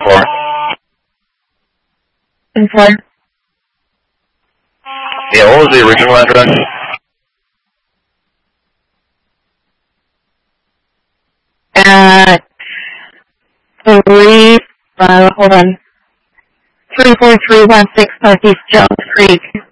4. 10-4. Yeah, what was the original address? At 34316 Northeast Jones Creek.